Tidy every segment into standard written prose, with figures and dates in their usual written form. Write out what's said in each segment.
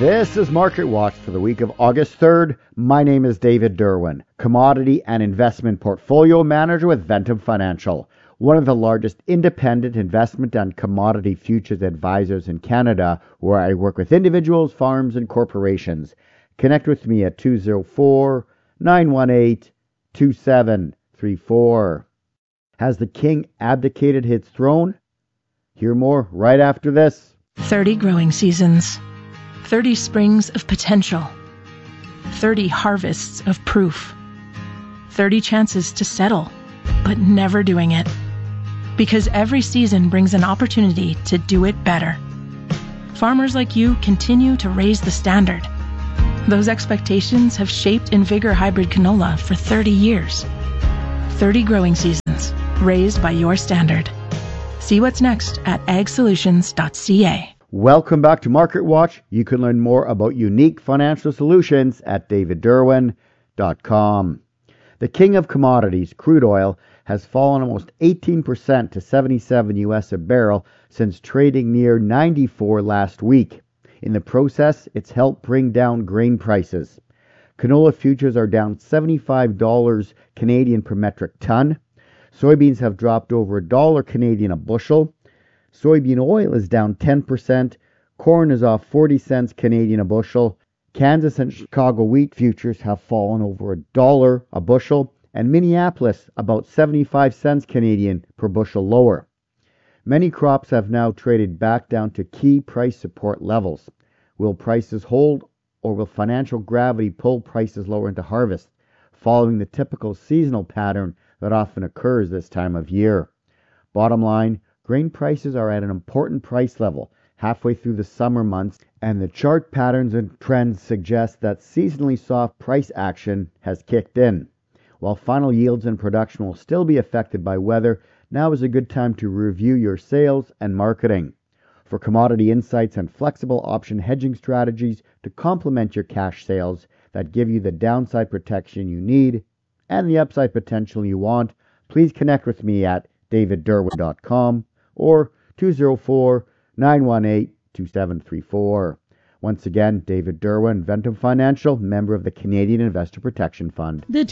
This is Market Watch for the week of August 3rd. My name is David Derwin, commodity and investment portfolio manager with Ventum Financial, one of the largest independent investment and commodity futures advisors in Canada, where I work with individuals, farms, and corporations. Connect with me at 204-918-2734. Has the king abdicated his throne? Hear more right after this. 30 growing seasons. 30 springs of potential, 30 harvests of proof, 30 chances to settle, but never doing it. Because every season brings an opportunity to do it better. Farmers like you continue to raise the standard. Those expectations have shaped Invigor Hybrid Canola for 30 years. 30 growing seasons, raised by your standard. See what's next at agsolutions.ca. Welcome back to Market Watch. You can learn more about unique financial solutions at davidderwin.com. The king of commodities, crude oil, has fallen almost 18% to $77 US a barrel since trading near 94 last week. In the process, it's helped bring down grain prices. Canola futures are down $75 Canadian per metric ton. Soybeans have dropped over $1 Canadian a bushel. Soybean oil is down 10%. Corn is off 40 cents Canadian a bushel. Kansas and Chicago wheat futures have fallen over $1 a bushel, and Minneapolis about 75 cents Canadian per bushel lower. Many crops have now traded back down to key price support levels. Will prices hold, or will financial gravity pull prices lower into harvest, following the typical seasonal pattern that often occurs this time of year? Bottom line, grain prices are at an important price level halfway through the summer months, and the chart patterns and trends suggest that seasonally soft price action has kicked in. While final yields and production will still be affected by weather, now is a good time to review your sales and marketing. For commodity insights and flexible option hedging strategies to complement your cash sales that give you the downside protection you need and the upside potential you want, please connect with me at davidderwin.com or 204-918-2734. Once again, David Derwin, Ventum Financial, member of the Canadian Investor Protection Fund. The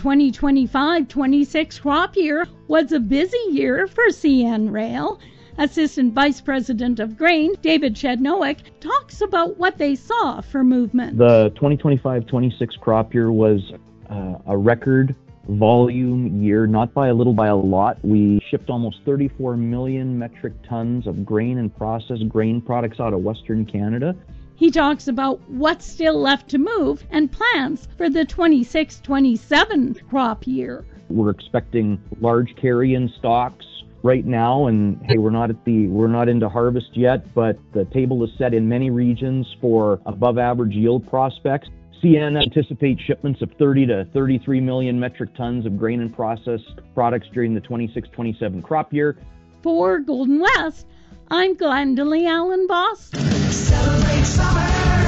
2025-26 crop year was a busy year for CN Rail. Assistant Vice President of Grain, David Chednowick, talks about what they saw for movement. The 2025-26 crop year was a record volume year, not by a little, by a lot. We shipped almost 34 million metric tons of grain and processed grain products out of Western Canada. He talks about what's still left to move and plans for the 26-27 crop year. We're expecting large carry-in stocks right now, and hey, we're not into harvest yet, but the table is set in many regions for above average yield prospects. CN anticipates shipments of 30 to 33 million metric tons of grain and processed products during the 26-27 crop year. For Golden West, I'm Glendalee Allen Boston. Celebrate summer!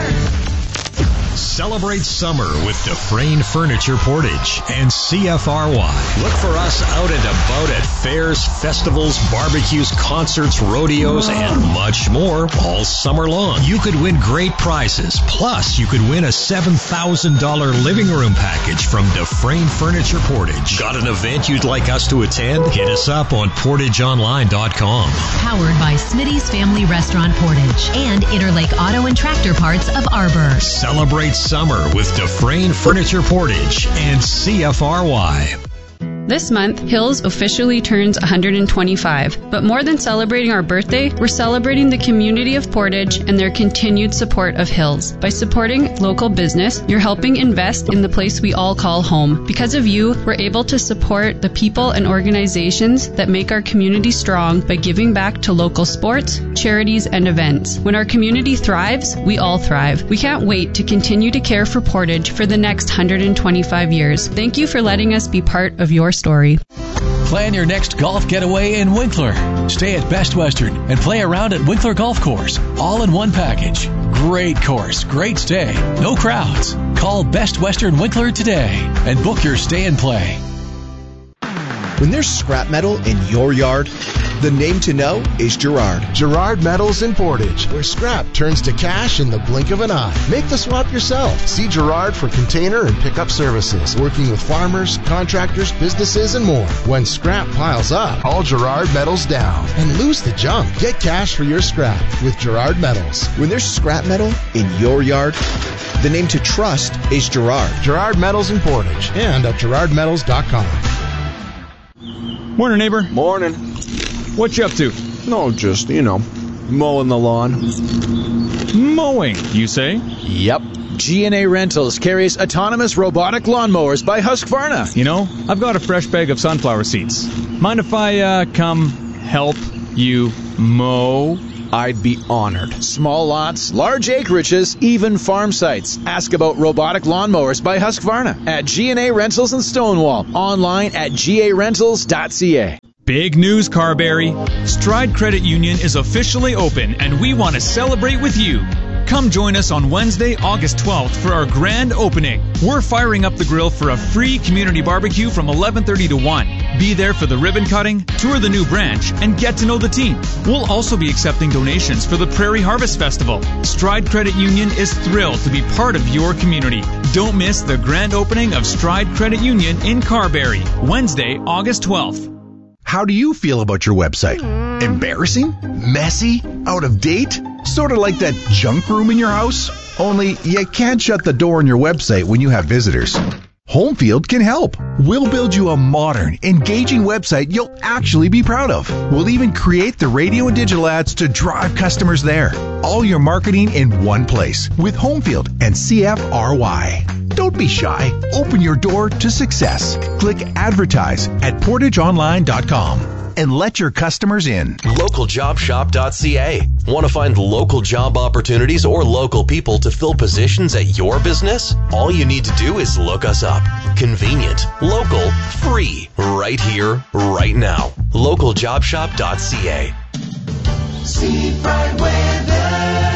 Celebrate summer with Dufresne Furniture Portage and CFRY. Look for us out and about at fairs, festivals, barbecues, concerts, rodeos, and much more all summer long. You could win great prizes. Plus, you could win a $7,000 living room package from Dufresne Furniture Portage. Got an event you'd like us to attend? Hit us up on portageonline.com. Powered by Smitty's Family Restaurant Portage and Interlake Auto and Tractor Parts of Arbor. Celebrate summer with Dufresne Furniture Portage and CFRY. This month, Hills officially turns 125. But more than celebrating our birthday, we're celebrating the community of Portage and their continued support of Hills. By supporting local business, you're helping invest in the place we all call home. Because of you, we're able to support the people and organizations that make our community strong by giving back to local sports, charities, and events. When our community thrives, we all thrive. We can't wait to continue to care for Portage for the next 125 years. Thank you for letting us be part of your story. Plan your next golf getaway in Winkler. Stay at Best Western and play around at Winkler Golf Course. All in one package. Great course, great stay, no crowds. Call Best Western Winkler today and book your stay and play. When there's scrap metal in your yard, The name to know is Girard. Girard Metals in Portage, where scrap turns to cash in the blink of an eye. Make the swap yourself. See Girard for container and pickup services, working with farmers, contractors, businesses, and more. When scrap piles up, haul Girard Metals down and lose the junk. Get cash for your scrap with Girard Metals. When there's scrap metal in your yard, the name to trust is Girard. Girard Metals in Portage and at GirardMetals.com. Morning, neighbor. Morning. What you up to? No, just, mowing the lawn. Mowing, you say? Yep. G&A Rentals carries autonomous robotic lawnmowers by Husqvarna. You know, I've got a fresh bag of sunflower seeds. Mind if I come help you mow? I'd be honored. Small lots, large acreages, even farm sites. Ask about robotic lawnmowers by Husqvarna at G&A Rentals in Stonewall. Online at garentals.ca. Big news, Carberry. Stride Credit Union is officially open, and we want to celebrate with you. Come join us on Wednesday, August 12th for our grand opening. We're firing up the grill for a free community barbecue from 11:30 to 1. Be there for the ribbon cutting, tour the new branch, and get to know the team. We'll also be accepting donations for the Prairie Harvest Festival. Stride Credit Union is thrilled to be part of your community. Don't miss the grand opening of Stride Credit Union in Carberry, Wednesday, August 12th. How do you feel about your website? Embarrassing? Messy? Out of date? Sort of like that junk room in your house? Only you can't shut the door on your website when you have visitors. Homefield can help. We'll build you a modern, engaging website you'll actually be proud of. We'll even create the radio and digital ads to drive customers there. All your marketing in one place with Homefield and CFRY. Don't be shy. Open your door to success. Click advertise at portageonline.com and let your customers in. LocalJobShop.ca. Want to find local job opportunities or local people to fill positions at your business? All you need to do is look us up. Convenient, local, free, right here, right now. LocalJobShop.ca. See bright weather.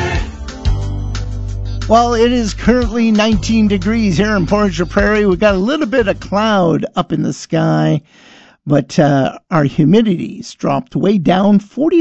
Well, it is currently 19 degrees here in Portage la Prairie. We've got a little bit of cloud up in the sky, but our humidity's dropped way down,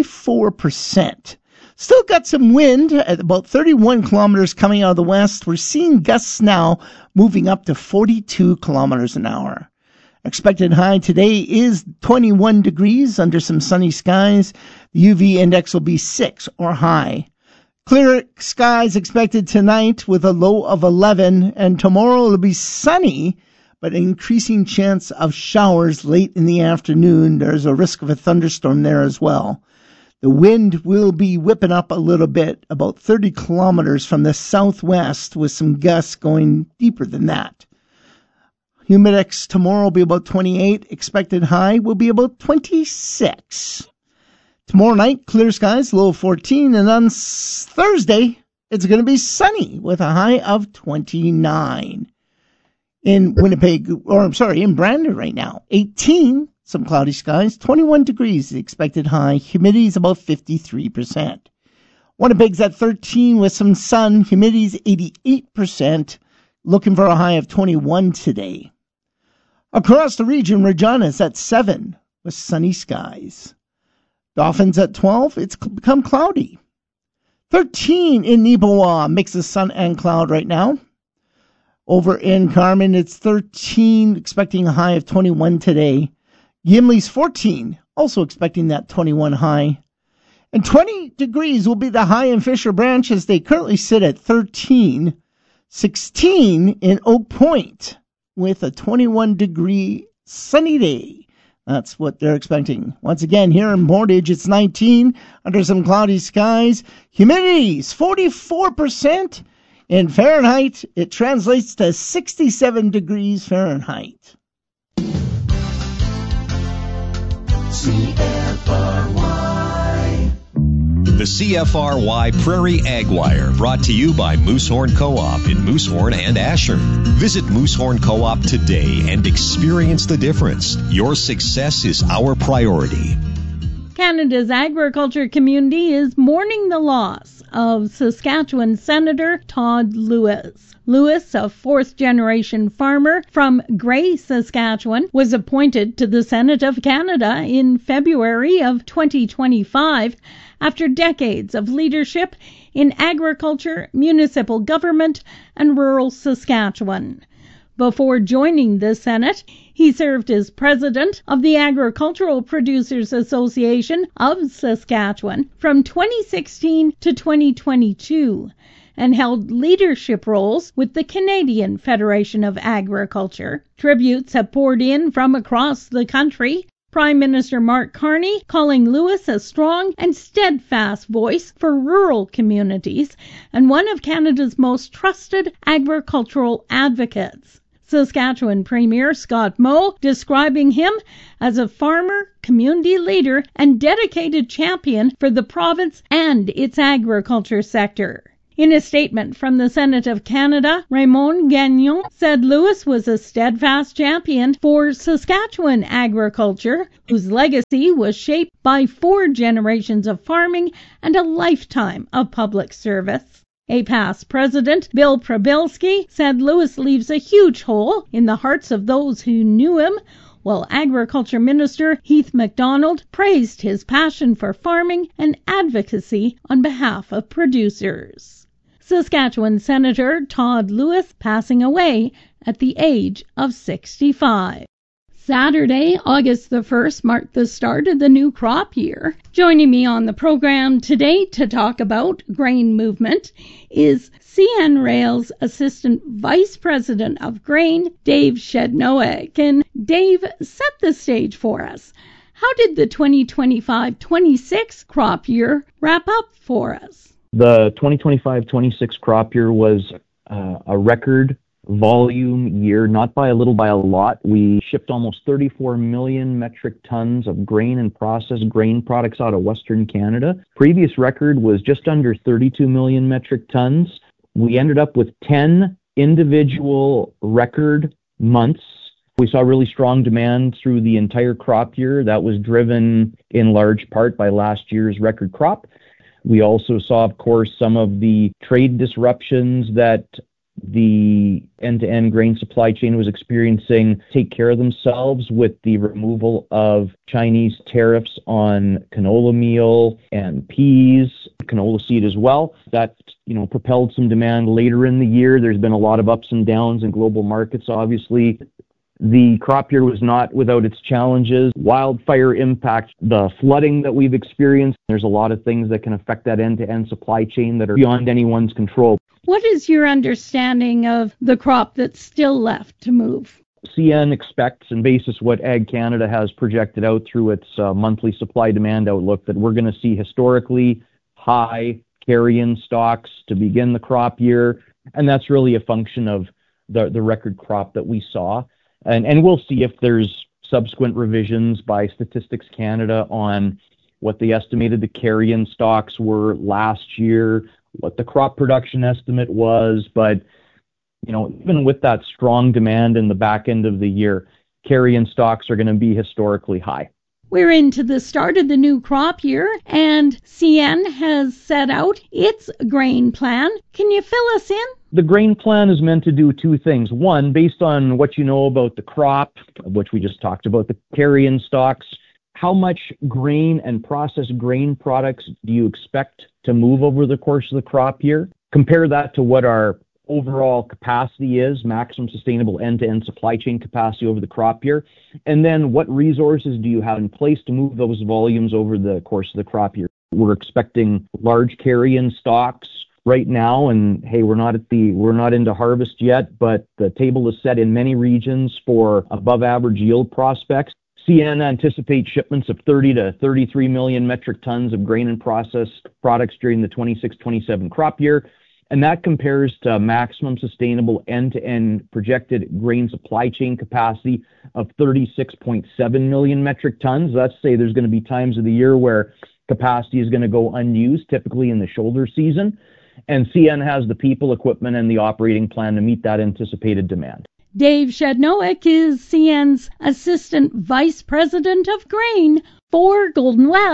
44%. Still got some wind at about 31 kilometers coming out of the west. We're seeing gusts now moving up to 42 kilometers an hour. Expected high today is 21 degrees under some sunny skies. The UV index will be 6 or high. Clear skies expected tonight with a low of 11, and tomorrow it'll be sunny, but an increasing chance of showers late in the afternoon. There's a risk of a thunderstorm there as well. The wind will be whipping up a little bit, about 30 kilometers from the southwest, with some gusts going deeper than that. Humidex tomorrow will be about 28. Expected high will be about 26. Tomorrow night, clear skies, low of 14. And on Thursday, it's going to be sunny with a high of 29. In in Brandon right now, 18. Some cloudy skies, 21 degrees, the expected high. Humidity is about 53%. Winnipeg's at 13 with some sun. Humidity is 88%. Looking for a high of 21 today. Across the region, Regina's at 7 with sunny skies. Dauphin's at 12. It's become cloudy. 13 in Nipawa, mix of sun and cloud right now. Over in Carmen, it's 13, expecting a high of 21 today. Gimli's 14, also expecting that 21 high. And 20 degrees will be the high in Fisher Branch as they currently sit at 13. 16 in Oak Point with a 21-degree sunny day. That's what they're expecting. Once again, here in Portage, it's 19 under some cloudy skies. Humidity's 44%. In Fahrenheit, it translates to 67 degrees Fahrenheit. CFRY. The CFRY Prairie Ag Wire, brought to you by Moosehorn Co-op in Moosehorn and Asher. Visit Moosehorn Co-op today and experience the difference. Your success is our priority. Canada's agriculture community is mourning the loss of Saskatchewan Senator Todd Lewis. Lewis, a fourth-generation farmer from Gray, Saskatchewan, was appointed to the Senate of Canada in February of 2025 after decades of leadership in agriculture, municipal government, and rural Saskatchewan. Before joining the Senate, he served as president of the Agricultural Producers Association of Saskatchewan from 2016 to 2022 and held leadership roles with the Canadian Federation of Agriculture. Tributes have poured in from across the country. Prime Minister Mark Carney calling Lewis a strong and steadfast voice for rural communities and one of Canada's most trusted agricultural advocates. Saskatchewan Premier Scott Moe describing him as a farmer, community leader, and dedicated champion for the province and its agriculture sector. In a statement from the Senate of Canada, Raymond Gagnon said Lewis was a steadfast champion for Saskatchewan agriculture, whose legacy was shaped by 4 generations of farming and a lifetime of public service. A past president, Bill Prabilski, said Lewis leaves a huge hole in the hearts of those who knew him, while Agriculture Minister Heath MacDonald praised his passion for farming and advocacy on behalf of producers. Saskatchewan Senator Todd Lewis passing away at the age of 65. Saturday, August the 1st, marked the start of the new crop year. Joining me on the program today to talk about grain movement is CN Rail's Assistant Vice President of Grain, Dave Shednowick. And Dave, set the stage for us. How did the 2025-26 crop year wrap up for us? The 2025-26 crop year was a record volume year, not by a little, by a lot. We shipped almost 34 million metric tons of grain and processed grain products out of Western Canada. Previous record was just under 32 million metric tons. We ended up with 10 individual record months. We saw really strong demand through the entire crop year. That was driven in large part by last year's record crop. We also saw, of course, some of the trade disruptions that the end-to-end grain supply chain was experiencing take care of themselves with the removal of Chinese tariffs on canola meal and peas, canola seed as well. That, propelled some demand later in the year. There's been a lot of ups and downs in global markets, obviously. The crop year was not without its challenges. Wildfire impact, the flooding that we've experienced. There's a lot of things that can affect that end-to-end supply chain that are beyond anyone's control. What is your understanding of the crop that's still left to move? CN expects, and basis what Ag Canada has projected out through its monthly supply-demand outlook, that we're going to see historically high carry-in stocks to begin the crop year, and that's really a function of the record crop that we saw. And we'll see if there's subsequent revisions by Statistics Canada on what they estimated the carry-in stocks were last year, what the crop production estimate was. But, even with that strong demand in the back end of the year, carry-in stocks are going to be historically high. We're into the start of the new crop year, and CN has set out its grain plan. Can you fill us in? The grain plan is meant to do 2 things. One, based on what you know about the crop, which we just talked about, the carry-in stocks, how much grain and processed grain products do you expect to move over the course of the crop year? Compare that to what our overall capacity is, maximum sustainable end-to-end supply chain capacity over the crop year. And then what resources do you have in place to move those volumes over the course of the crop year? We're expecting large carry-in stocks right now, and hey, we're not into harvest yet, but the table is set in many regions for above average yield prospects. CN anticipates shipments of 30 to 33 million metric tons of grain and processed products during the 26-27 crop year, and that compares to maximum sustainable end-to-end projected grain supply chain capacity of 36.7 million metric tons. Let's say there's going to be times of the year where capacity is going to go unused, typically in the shoulder season. And CN has the people, equipment, and the operating plan to meet that anticipated demand. Dave Shednowick is CN's Assistant Vice President of Grain for Golden West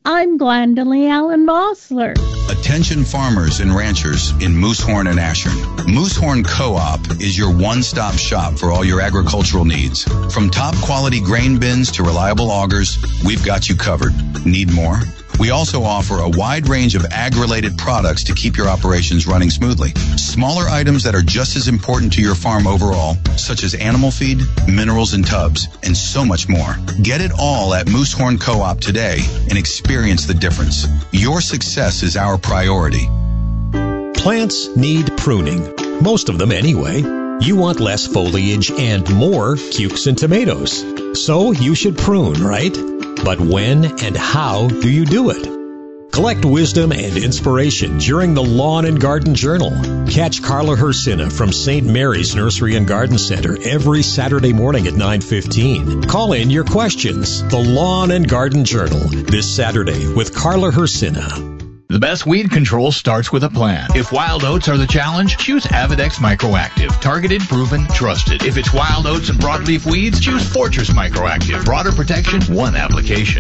I'm Glendalee Allen Bossler. Attention farmers and ranchers in Moosehorn and Ashern. Moosehorn Co-op is your one-stop shop for all your agricultural needs. From top quality grain bins to reliable augers, we've got you covered. Need more? We also offer a wide range of ag-related products to keep your operations running smoothly. Smaller items that are just as important to your farm overall, such as animal feed, minerals and tubs, and so much more. Get it all at Moosehorn Co-op today and experience the difference. Your success is our priority. Plants need pruning. Most of them anyway. You want less foliage and more cukes and tomatoes. So you should prune, right? But when and how do you do it? Collect wisdom and inspiration during the Lawn and Garden Journal. Catch Carla Hersina from St. Mary's Nursery and Garden Center every Saturday morning at 9:15. Call in your questions. The Lawn and Garden Journal this Saturday with Carla Hersina. The best weed control starts with a plan. If wild oats are the challenge, choose Avidex Microactive. Targeted, proven, trusted. If it's wild oats and broadleaf weeds, choose Fortress Microactive. Broader protection, one application.